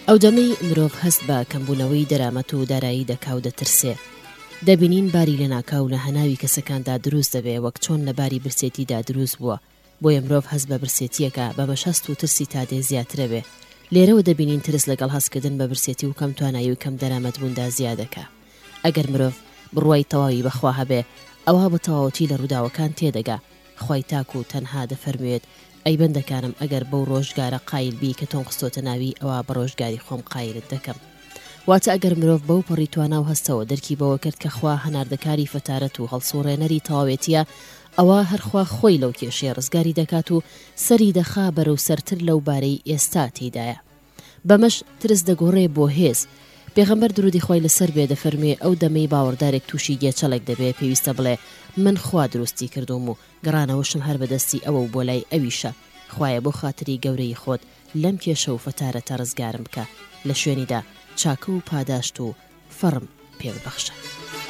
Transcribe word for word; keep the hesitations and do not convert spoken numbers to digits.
ئەو دەمەی مرۆڤ هەست بە کەمبوونەوەی دەرامەت و دارایی دەکا و دەترسێ. دەبینین باری لە ناکاو لە هەناوی کەسەکاندا دروست دەبێ وەک چۆن لە باری برسێتیدا دروست بووە. بۆیە مرۆڤ هەست بە برسێتیەکە بە بەشەست و ترسی تادێ زیاترە بێ. لێرەوە دەبینین ترس لەگەڵ هەستکردن بە برسێتی و کەم توانایی و کەم دەرامەت بووندا زیادەکە. ئەگەر مرۆڤ بڕوای تەواوی بەخوا هەبێ ئەوە بە تەواوەتی لە ڕووداوەکان تێدەگا. خوای تاک و تەنها دەفەرموێت ئەی بەندەکانم ئەگەر بەو ڕۆژگارە قایل بی کە تۆم خستۆتە ناوی ئەوە بە ڕۆژگاری خۆم قایلت دەکەم. واتە ئەگەر مرۆڤ بەو پەڕی توانە و هەستەوە دەرکی بەوە کرد کە خوا هەناردەکاری فەتارەت و هەڵسوڕێنەری تەواوێتیە، ئەوە هەرخوا خۆی لەو کێشەیە ڕزگاری دەکات و سەری دەخا بەرەو سەرتر لەو بارەی ئێستا تێدایە. بەمەش ترس دەگۆڕێ بۆ هێز. پێغەمبەر درودی خۆی لەسەر بێ دەفەرمێ ئەو دەمەی باوەڕدارێک تووشی گێچەڵێک دەبێ پێویستە بڵێ من خوا دروستی کردوم و گەڕانەوەشم هەر بەدەستی ئەوە و بۆ لای ئەویشە. خوایە بۆ خاتری گەورەی خۆت لەم کێشە و فەتارەتە ڕزگارم بکە، لە شوێنیدا چاکە و پاداشت و فەڕم پێ ببەخشە.